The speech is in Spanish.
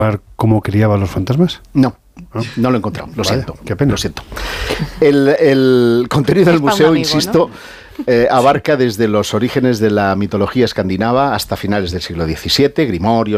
cómo criaba los fantasmas? No lo he encontrado, lo siento. Qué pena. Lo siento. El contenido del museo, insisto, abarca desde los orígenes de la mitología escandinava hasta finales del siglo XVII, grimorios,